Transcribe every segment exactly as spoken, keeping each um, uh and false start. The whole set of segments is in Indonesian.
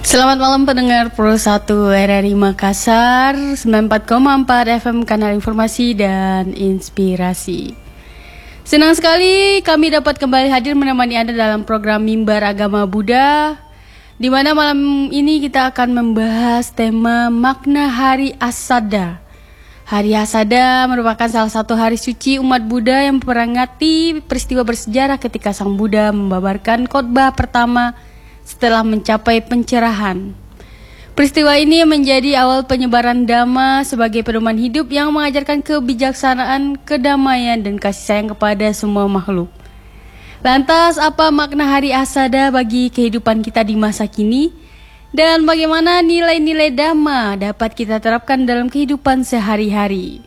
Selamat malam pendengar Pro satu R R I Makassar, sembilan puluh empat koma empat F M kanal informasi dan inspirasi. Senang sekali kami dapat kembali hadir menemani Anda dalam program Mimbar Agama Buddha, di mana malam ini kita akan membahas tema makna Hari Asada. Hari Asada merupakan salah satu hari suci umat Buddha yang memperingati peristiwa bersejarah ketika Sang Buddha membabarkan khotbah pertama setelah mencapai pencerahan. Peristiwa ini menjadi awal penyebaran Dhamma sebagai pedoman hidup yang mengajarkan kebijaksanaan, kedamaian, dan kasih sayang kepada semua makhluk. Lantas, apa makna Hari Asada bagi kehidupan kita di masa kini? Dan bagaimana nilai-nilai Dhamma dapat kita terapkan dalam kehidupan sehari-hari?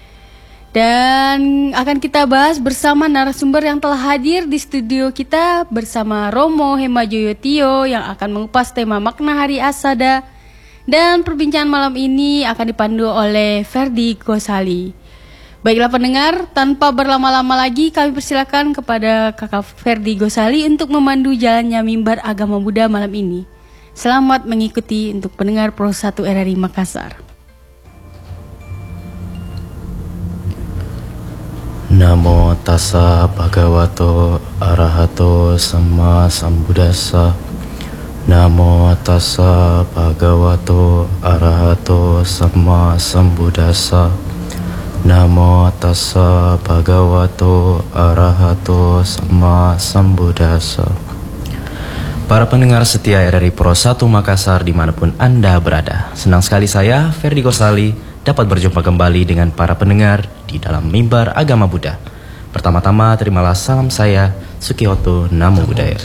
Dan akan kita bahas bersama narasumber yang telah hadir di studio kita bersama Romo Hemajoyotio yang akan mengupas tema makna Hari Asada. Dan perbincangan malam ini akan dipandu oleh Ferdi Gosali. Baiklah pendengar, tanpa berlama-lama lagi kami persilakan kepada Kakak Ferdi Gosali untuk memandu jalannya Mimbar Agama Buddha malam ini. Selamat mengikuti untuk pendengar Pro satu R R I Makassar. Namo tassa bhagavato arahato sama sambuddhassa. Namo tassa bhagavato arahato sama sambuddhassa. Namo tassa bhagavato arahato sama sambuddhassa. Para pendengar setia R R I Pro satu Makassar dimanapun Anda berada, senang sekali saya, Ferdi Gosali, dapat berjumpa kembali dengan para pendengar di dalam Mimbar Agama Buddha. Pertama-tama terimalah salam saya, Sukiyoto Namo Buddhaya.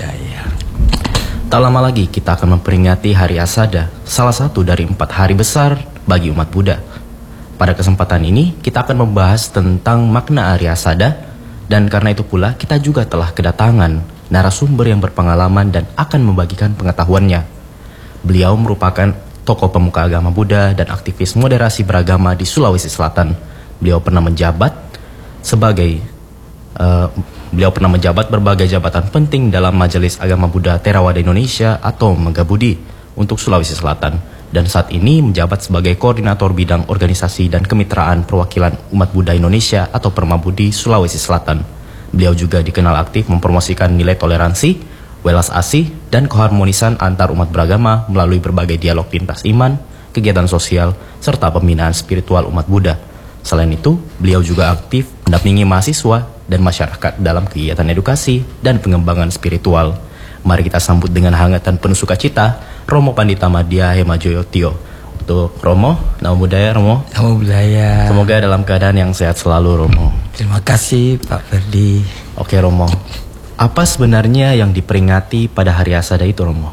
Tak lama lagi kita akan memperingati Hari Asada, salah satu dari empat hari besar bagi umat Buddha. Pada kesempatan ini kita akan membahas tentang makna Hari Asada, dan karena itu pula kita juga telah kedatangan narasumber yang berpengalaman dan akan membagikan pengetahuannya. Beliau merupakan tokoh pemuka agama Buddha dan aktivis moderasi beragama di Sulawesi Selatan. Beliau pernah menjabat sebagai uh, beliau pernah menjabat berbagai jabatan penting dalam Majelis Agama Buddha Theravada Indonesia atau Megabudi untuk Sulawesi Selatan, dan saat ini menjabat sebagai koordinator bidang organisasi dan kemitraan perwakilan umat Buddha Indonesia atau Permabudi Sulawesi Selatan. Beliau juga dikenal aktif mempromosikan nilai toleransi, welas asih, dan keharmonisan antar umat beragama melalui berbagai dialog lintas iman, kegiatan sosial, serta pembinaan spiritual umat Buddha. Selain itu, beliau juga aktif mendampingi mahasiswa dan masyarakat dalam kegiatan edukasi dan pengembangan spiritual. Mari kita sambut dengan hangat dan penuh sukacita Romo Pandita Madya Hemajoyotio. Untuk Romo, Namo Buddhaya Romo. Namo Buddhaya. Semoga dalam keadaan yang sehat selalu Romo. Terima kasih Pak Ferdi. Oke Romo, apa sebenarnya yang diperingati pada Hari Asada itu Romo?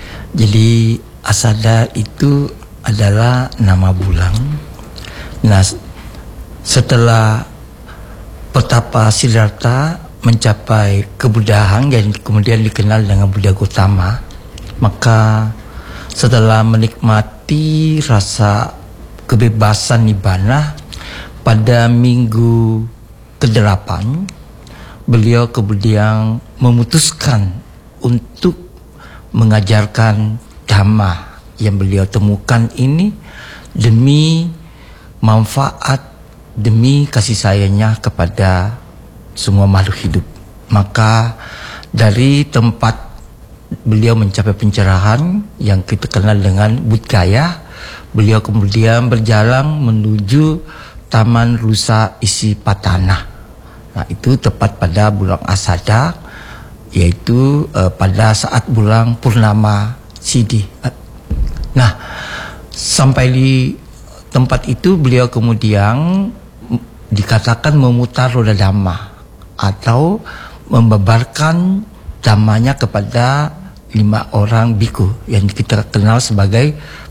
Jadi Asada itu adalah nama bulan. Nah, setelah Pertapa Siddhartha mencapai kebuddhaan dan kemudian dikenal dengan Buddha Gautama, maka setelah menikmati rasa kebebasan nibbana pada minggu kedelapan, beliau kemudian memutuskan untuk mengajarkan Dhamma yang beliau temukan ini demi manfaat, demi kasih sayangnya kepada semua makhluk hidup. Maka dari tempat beliau mencapai pencerahan yang kita kenal dengan Bodhgaya, beliau kemudian berjalan menuju Taman Rusa Isipatana. Nah, itu tepat pada bulan Asada, yaitu uh, pada saat bulan Purnama Sidhi. Nah, sampai di tempat itu beliau kemudian dikatakan memutar roda Dhamma atau membabarkan Dhammanya kepada lima orang biku yang kita kenal sebagai